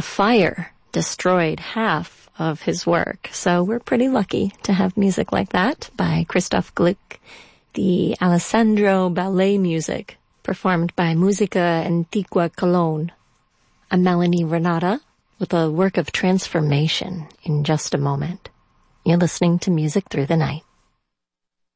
fire destroyed half of his work. So we're pretty lucky to have music like that by Christoph Gluck, the Alessandro ballet music performed by Musica Antigua Cologne, a Melanie Renata with a work of transformation in just a moment. You're listening to Music Through the Night.